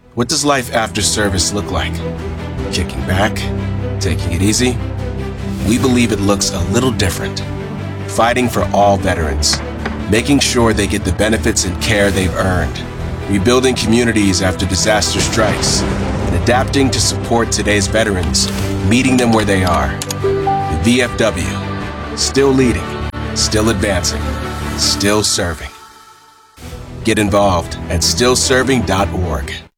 What does life after service look like? Kicking back? Taking it easy? We believe it looks a little different. Fighting for all veterans, making sure they get the benefits and care they've earned, rebuilding communities after disaster strikes, and adapting to support today's veterans, meeting them where they are. The VFW, still leading, still advancing, still serving. Get involved at stillserving.org.